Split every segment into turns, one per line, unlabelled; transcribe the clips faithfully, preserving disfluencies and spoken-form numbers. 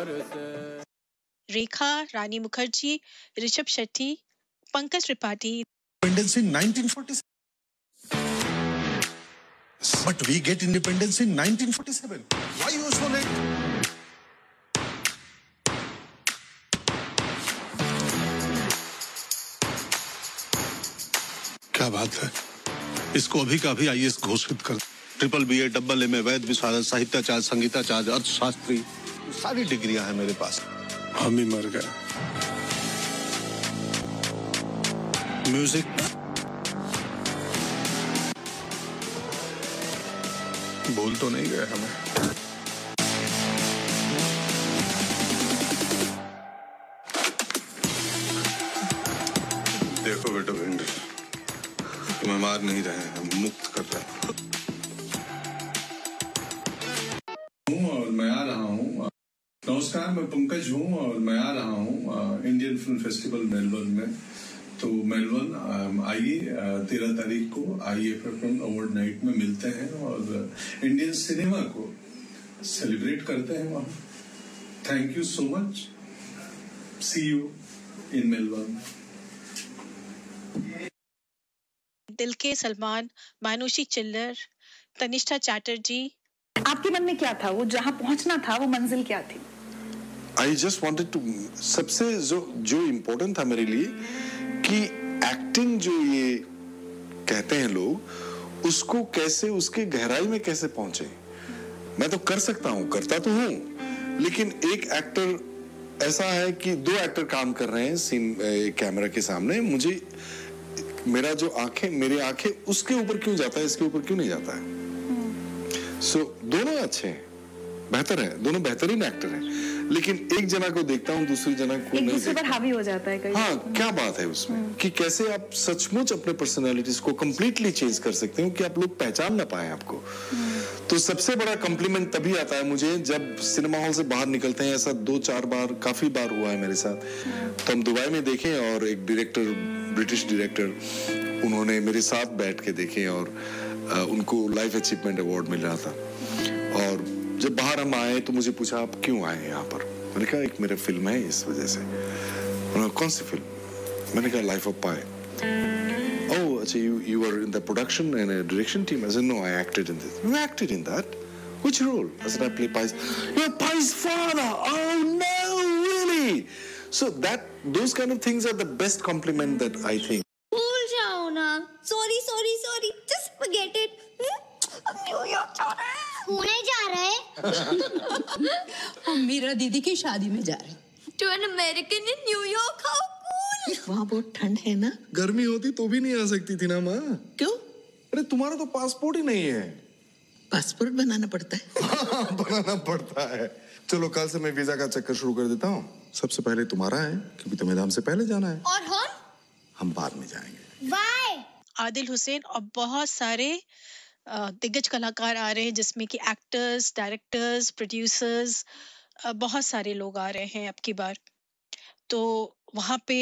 प्यार से।
रेखा, रानी Mukherjee, Rishabh Shetty, Pankaj Tripathi.
Independence in nineteen forty-seven. But we get independence in nineteen forty-seven. Why you so late? क्या बात है, इसको अभी का अभी आई ए एस घोषित कर. Triple B A, double M A, वैध विशारद, साहित्याचार्य, संगीताचार्य, अर्थशास्त्री, सारी डिग्रियां हैं मेरे पास. हम ही मर गए. म्यूजिक बोल तो नहीं गए हमें. देखो बेटा भिंड, तुम्हें मार नहीं रहे हैं, हम मुक्त कर रहे हैं. और मैं आ रहा हूँ. नमस्कार, मैं पंकज हूँ और मैं आ रहा हूँ इंडियन फिल्म फेस्टिवल मेलबर्न में. तो मेलबर्न आइए, तेरह तारीख को I F F M award night में मिलते हैं और इंडियन सिनेमा को सेलिब्रेट करते हैं वहाँ. Thank you so much. C you in Melbourne.
दिल के सलमान, मानुषी चिल्लर, तनिष्ठा चैटर्जी.
आपके मन में क्या था? वो जहाँ पहुँचना था, वो मंजिल क्या थी?
आई जस्ट वॉन्टेड टू, सबसे जो जो इम्पोर्टेंट था मेरे लिए कि एक्टिंग जो ये कहते हैं लोग, उसको कैसे, उसके गहराई में कैसे पहुंचे. मैं तो कर सकता हूँ, करता तो हूँ, लेकिन एक एक्टर ऐसा है कि दो एक्टर काम कर रहे हैं सीन कैमरा के सामने. मुझे मेरा जो आंखें, मेरी आंखें उसके ऊपर क्यों जाता है, इसके ऊपर क्यों नहीं जाता है. सो so, दोनों अच्छे हैं, बेहतर है, दोनों बेहतरीन एक्टर हैं, लेकिन एक जना को देखता हूँ, दूसरी जना को
एक
नहीं
दूसरे पर हावी हो जाता है कहीं.
हाँ, क्या बात है उसमें कि कैसे आप सचमुच अपने पर्सनालिटीज को कंप्लीटली चेंज कर सकते हो कि आप लोग पहचान ना पाए आपको. तो सबसे बड़ा कॉम्प्लीमेंट तभी आता है मुझे जब सिनेमा हॉल से बाहर निकलते हैं. ऐसा दो चार बार, काफी बार हुआ है मेरे साथ. तो हम दुबई में देखे और एक डायरेक्टर, ब्रिटिश डायरेक्टर, उन्होंने मेरे साथ बैठ के देखे और आ, उनको लाइफ अचीवमेंट अवार्ड मिल रहा था. और जब बाहर हम आए तो मुझे पूछा, आप क्यों आए यहाँ पर? मैंने कहा एक मेरा फिल्म है इस वजह से. उन्होंने कौन सी फिल्म? मैंने कहा लाइफ ऑफ पाई. Oh, अच्छा, you you were in the production and a direction team. I said no, I acted in this. You acted in that? Which role? I said I play Pi's. You're Pi's father. Oh no, really? So that those kind of things are the best compliment that I think.
भूल जाओ ना. Sorry, sorry, sorry. Just forget it. अब New York जा रहे हैं. पुणे जा रहे हैं.
हम मीरा दीदी की शादी में जा रहे हैं.
To an American in New York, how cool.
वहाँ बहुत ठंड है ना.
गर्मी होती तो भी नहीं आ सकती थी ना माँ.
क्यों?
अरे तुम्हारा तो पासपोर्ट ही नहीं है.
पासपोर्ट बनाना पड़ता है.
बनाना पड़ता है. चलो कल से मैं वीजा का चक्कर शुरू कर देता हूँ. सबसे पहले तुम्हारा है क्योंकि तुम्हें हमसे पहले जाना है.
और हम?
हम बाद में जाएंगे.
Why?
आदिल हुसैन और बहुत सारे दिग्गज कलाकार आ रहे हैं, जिसमें कि एक्टर्स, डायरेक्टर्स, प्रोड्यूसर्स, बहुत सारे लोग आ रहे हैं अब की बार. तो वहाँ पे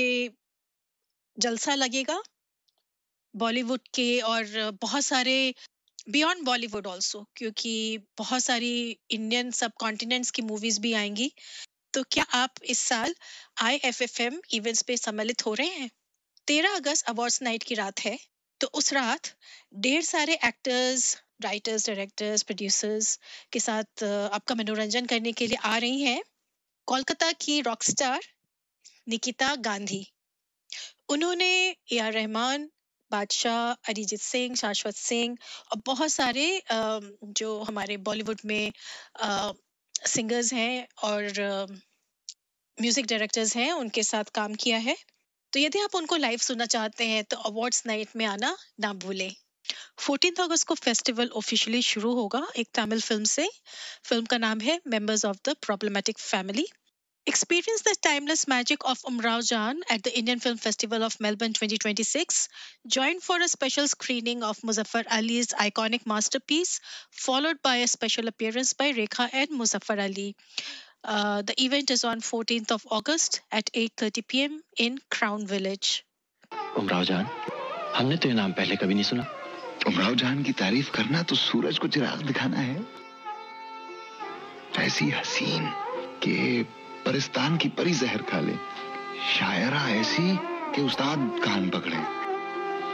जलसा लगेगा बॉलीवुड के और बहुत सारे बियॉन्ड बॉलीवुड ऑल्सो, क्योंकि बहुत सारी इंडियन सब कॉन्टिनेंट्स की मूवीज भी आएंगी. तो क्या आप इस साल I F F M events पे सम्मिलित हो रहे हैं? तेरह अगस्त अवार्ड्स नाइट की रात है. तो उस रात ढेर सारे एक्टर्स, राइटर्स, डायरेक्टर्स, प्रोड्यूसर्स के साथ आपका मनोरंजन करने के लिए आ रही हैं कोलकाता की रॉकस्टार निकिता गांधी. उन्होंने ए आर रहमान, बादशाह, अरिजीत सिंह, शाश्वत सिंह और बहुत सारे जो हमारे बॉलीवुड में सिंगर्स हैं और म्यूजिक डायरेक्टर्स हैं, उनके साथ काम किया है. तो यदि आप उनको लाइव सुनना चाहते हैं तो अवार्ड्स नाइट में आना ना भूलें. चौदह अगस्त को फेस्टिवल ऑफिशियली शुरू होगा एक तमिल फिल्म से. फिल्म का नाम है members of the problematic family. Experience the timeless magic of Umrao Jan at the Indian Film Festival of Melbourne twenty twenty-six. Join for a special screening of Muzaffar Ali's iconic masterpiece, followed by a special appearance by Rekha and Muzaffar Ali. Uh, the event is on fourteenth of August at eight thirty p m in Crown Village.
Umrao जान, हमने तो ये नाम पहले कभी नहीं सुना.
उमराव जान की तारीफ करना तो सूरज को चिराग दिखाना है. ऐसी हसीन, कि परिस्तान की परी जहर खा ले, शायरा ऐसी कि उस्ताद कान पकड़े।